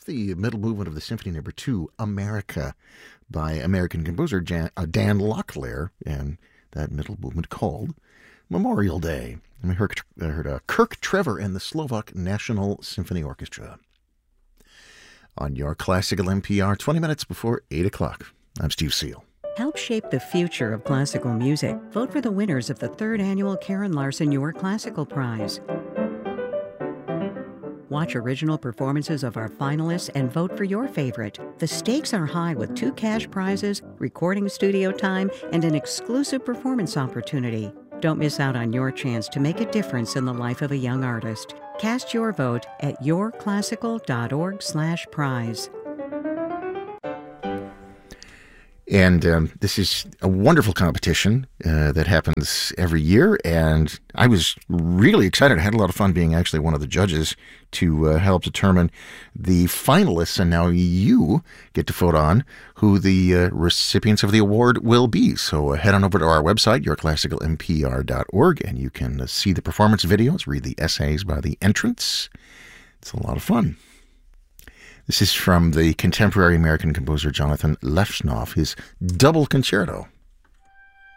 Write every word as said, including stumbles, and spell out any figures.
the middle movement of the Symphony Number Two, America, by American composer Jan, uh, Dan Locklear, and that middle movement called Memorial Day. And we heard, I heard uh, Kirk Trevor and the Slovak National Symphony Orchestra. On your Classical N P R, twenty minutes before eight o'clock. I'm Steve Seal. Help shape the future of classical music. Vote for the winners of the third annual Karen Larson Your Classical Prize. Watch original performances of our finalists and vote for your favorite. The stakes are high with two cash prizes, recording studio time, and an exclusive performance opportunity. Don't miss out on your chance to make a difference in the life of a young artist. Cast your vote at yourclassical.org slash prize. And um, this is a wonderful competition uh, that happens every year, and I was really excited. I had a lot of fun being actually one of the judges to uh, help determine the finalists, and now you get to vote on who the uh, recipients of the award will be. So uh, head on over to our website, your classical n p r dot org, and you can uh, see the performance videos, read the essays by the entrants. It's a lot of fun. This is from the contemporary American composer Jonathan Lefshnoff, his double concerto.